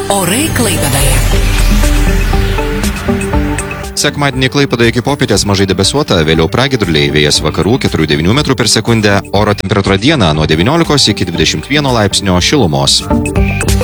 Orai Klaipėdoje. Sekmadienį Klaipėdoje iki popietės mažai debesuota, vėliau pragiedruliai, vėjas vakarų 4,9 m per sekundę, oro temperatūra dieną nuo 19 iki 21 laipsnio šilumos.